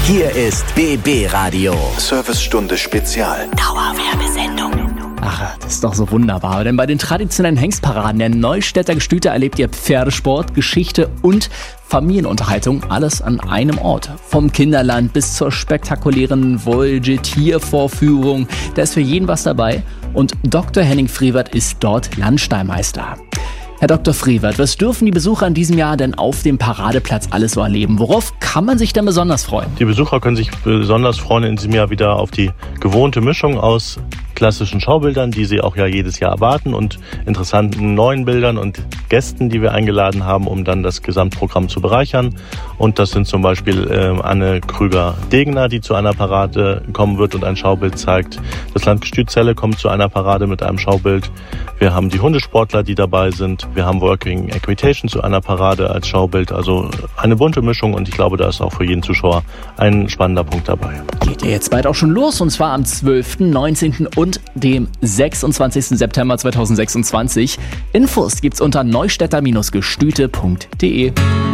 Hier ist BB Radio. Servicestunde Spezial. Dauerwerbesendung. Ach, das ist doch so wunderbar, denn bei den traditionellen Hengstparaden der Neustädter Gestüte erlebt ihr Pferdesport, Geschichte und Familienunterhaltung, alles an einem Ort. Vom Kinderland bis zur spektakulären Voltigiervorführung, da ist für jeden was dabei und Dr. Henning Frevert ist dort Landstallmeister. Herr Dr. Frevert, was dürfen die Besucher in diesem Jahr denn auf dem Paradeplatz alles so erleben? Worauf kann man sich denn besonders freuen? Die Besucher können sich besonders freuen in diesem Jahr wieder auf die gewohnte Mischung aus klassischen Schaubildern, die sie auch ja jedes Jahr erwarten, und interessanten neuen Bildern und Gästen, die wir eingeladen haben, um dann das Gesamtprogramm zu bereichern. Und das sind zum Beispiel Anne Krüger-Degener, die zu einer Parade kommen wird und ein Schaubild zeigt. Das Landgestüt Celle kommt zu einer Parade mit einem Schaubild. Wir haben die Hundesportler, die dabei sind. Wir haben Working Equitation zu einer Parade als Schaubild. Also eine bunte Mischung, und ich glaube, da ist auch für jeden Zuschauer ein spannender Punkt dabei. Geht ja jetzt bald auch schon los, und zwar am 12., 19. und dem 26. September 2026. Infos gibt's unter neustädter-gestüte.de.